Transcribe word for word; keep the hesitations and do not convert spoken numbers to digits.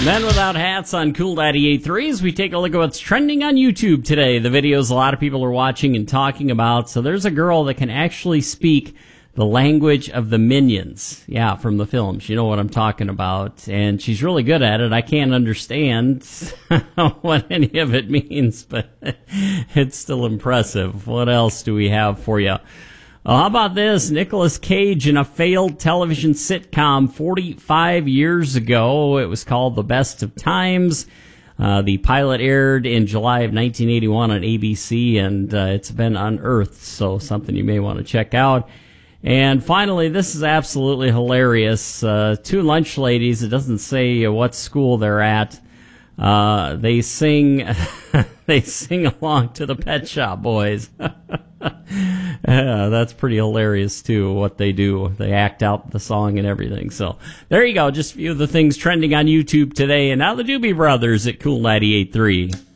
Men Without Hats on Cool ninety-eight point three as we take a look at what's trending on YouTube today. The videos a lot of people are watching and talking about. So there's a girl that can actually speak the language of the Minions. Yeah, from the films. You know what I'm talking about. And she's really good at it. I can't understand what any of it means, but it's still impressive. What else do we have for you? Well, how about this? Nicolas Cage in a failed television sitcom forty-five years ago. It was called The Best of Times. Uh, the pilot aired in July of nineteen eighty-one on A B C, and uh, it's been unearthed, so something you may want to check out. And finally, this is absolutely hilarious. Uh, two lunch ladies, it doesn't say what school they're at. Uh, they sing, they sing along to the Pet Shop Boys. Yeah, that's pretty hilarious, too, what they do. They act out the song and everything. So there you go. Just a few of the things trending on YouTube today. And now the Doobie Brothers at Cool ninety-eight point three.